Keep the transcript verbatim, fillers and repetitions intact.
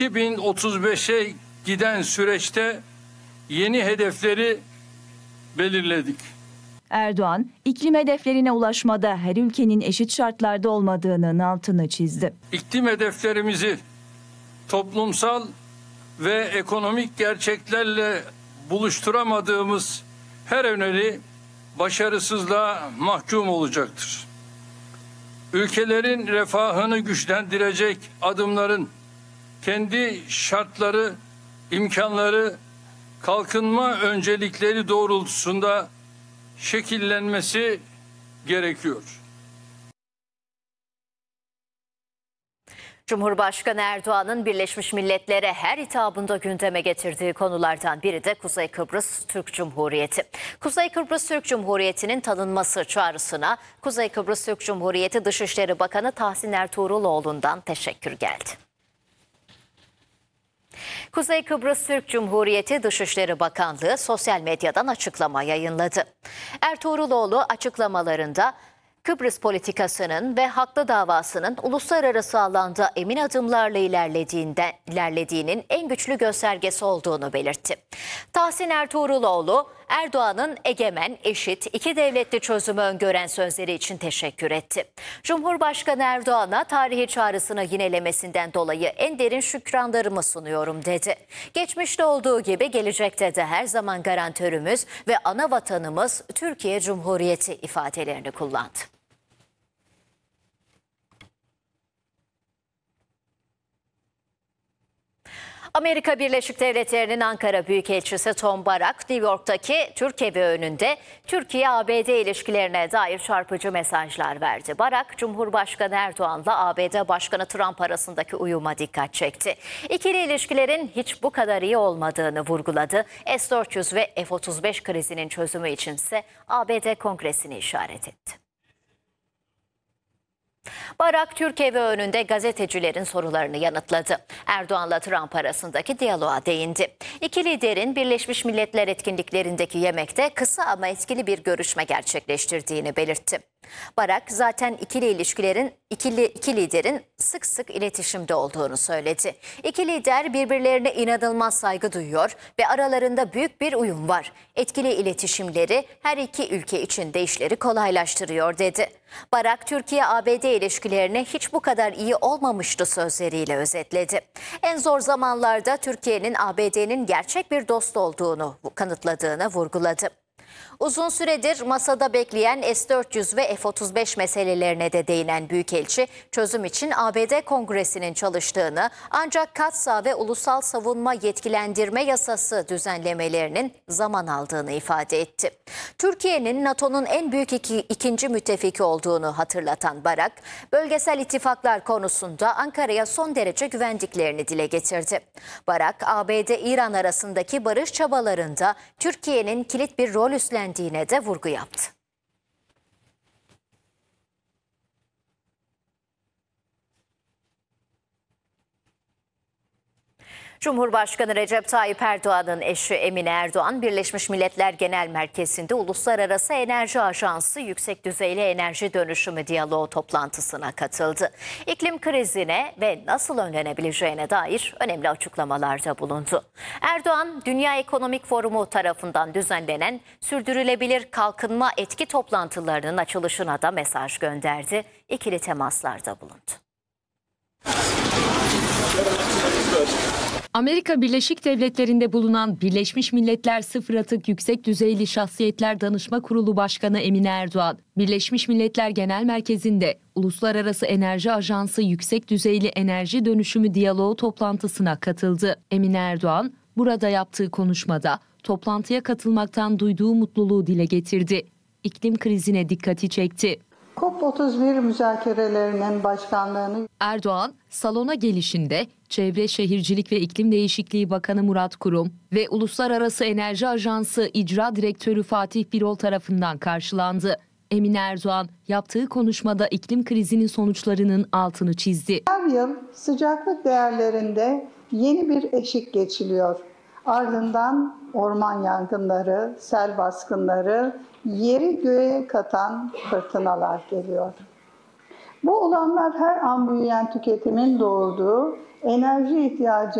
iki bin otuz beşe giden süreçte yeni hedefleri belirledik. Erdoğan, iklim hedeflerine ulaşmada her ülkenin eşit şartlarda olmadığının altını çizdi. İklim hedeflerimizi toplumsal ve ekonomik gerçeklerle buluşturamadığımız her öneri başarısızlığa mahkum olacaktır. Ülkelerin refahını güçlendirecek adımların kendi şartları, imkanları, kalkınma öncelikleri doğrultusunda şekillenmesi gerekiyor. Cumhurbaşkanı Erdoğan'ın Birleşmiş Milletler'e her hitabında gündeme getirdiği konulardan biri de Kuzey Kıbrıs Türk Cumhuriyeti. Kuzey Kıbrıs Türk Cumhuriyeti'nin tanınması çağrısına Kuzey Kıbrıs Türk Cumhuriyeti Dışişleri Bakanı Tahsin Ertuğruloğlu'ndan teşekkür geldi. Kuzey Kıbrıs Türk Cumhuriyeti Dışişleri Bakanlığı sosyal medyadan açıklama yayınladı. Ertuğruloğlu açıklamalarında Kıbrıs politikasının ve haklı davasının uluslararası alanda emin adımlarla ilerlediğinden, ilerlediğinin en güçlü göstergesi olduğunu belirtti. Tahsin Ertuğruloğlu, Erdoğan'ın egemen, eşit, iki devletli çözümü öngören sözleri için teşekkür etti. Cumhurbaşkanı Erdoğan'a tarihi çağrısını yinelemesinden dolayı en derin şükranlarımı sunuyorum dedi. Geçmişte olduğu gibi gelecekte de her zaman garantörümüz ve ana vatanımız Türkiye Cumhuriyeti ifadelerini kullandı. Amerika Birleşik Devletleri'nin Ankara Büyükelçisi Tom Barak, New York'taki Türk Evi önünde Türkiye-A B D ilişkilerine dair çarpıcı mesajlar verdi. Barak, Cumhurbaşkanı Erdoğan'la A B D Başkanı Trump arasındaki uyuma dikkat çekti. İkili ilişkilerin hiç bu kadar iyi olmadığını vurguladı. S dört yüz ve F otuz beş krizinin çözümü içinse A B D Kongresi'ni işaret etti. Barak, Türk Evi önünde gazetecilerin sorularını yanıtladı. Erdoğan'la Trump arasındaki diyaloğa değindi. İki liderin Birleşmiş Milletler etkinliklerindeki yemekte kısa ama etkili bir görüşme gerçekleştirdiğini belirtti. Barak, zaten ikili ilişkilerin ikili, iki liderin sık sık iletişimde olduğunu söyledi. İki lider birbirlerine inanılmaz saygı duyuyor ve aralarında büyük bir uyum var. Etkili iletişimleri her iki ülke için de işleri kolaylaştırıyor dedi. Barak, Türkiye-A B D ilişkilerine hiç bu kadar iyi olmamıştı sözleriyle özetledi. En zor zamanlarda Türkiye'nin A B D'nin gerçek bir dost olduğunu kanıtladığını vurguladı. Uzun süredir masada bekleyen S dört yüz ve F otuz beş meselelerine de değinen Büyükelçi, çözüm için A B D Kongresi'nin çalıştığını ancak Katsa ve Ulusal Savunma Yetkilendirme Yasası düzenlemelerinin zaman aldığını ifade etti. Türkiye'nin NATO'nun en büyük iki, ikinci müttefiki olduğunu hatırlatan Barak, bölgesel ittifaklar konusunda Ankara'ya son derece güvendiklerini dile getirdi. Barak, A B D-İran arasındaki barış çabalarında Türkiye'nin kilit bir rol üstlendiğine de vurgu yaptı. Cumhurbaşkanı Recep Tayyip Erdoğan'ın eşi Emine Erdoğan, Birleşmiş Milletler Genel Merkezi'nde Uluslararası Enerji Ajansı Yüksek Düzeyli Enerji Dönüşümü Diyaloğu toplantısına katıldı. İklim krizine ve nasıl önlenebileceğine dair önemli açıklamalarda bulundu. Erdoğan, Dünya Ekonomik Forumu tarafından düzenlenen Sürdürülebilir Kalkınma Etki toplantılarının açılışına da mesaj gönderdi. İkili temaslarda bulundu. Amerika Birleşik Devletleri'nde bulunan Birleşmiş Milletler Sıfır Atık Yüksek Düzeyli Şahsiyetler Danışma Kurulu Başkanı Emine Erdoğan, Birleşmiş Milletler Genel Merkezi'nde Uluslararası Enerji Ajansı Yüksek Düzeyli Enerji Dönüşümü Diyaloğu toplantısına katıldı. Emine Erdoğan, burada yaptığı konuşmada toplantıya katılmaktan duyduğu mutluluğu dile getirdi. İklim krizine dikkati çekti. COP otuz bir müzakerelerinin başkanlığını Erdoğan, salona gelişinde Çevre Şehircilik ve İklim Değişikliği Bakanı Murat Kurum ve Uluslararası Enerji Ajansı İcra Direktörü Fatih Birol tarafından karşılandı. Emine Erdoğan yaptığı konuşmada iklim krizinin sonuçlarının altını çizdi. Her yıl sıcaklık değerlerinde yeni bir eşik geçiliyor. Ardından orman yangınları, sel baskınları, yeri göğe katan fırtınalar geliyor. Bu olanlar her an büyüyen tüketimin doğurduğu enerji ihtiyacı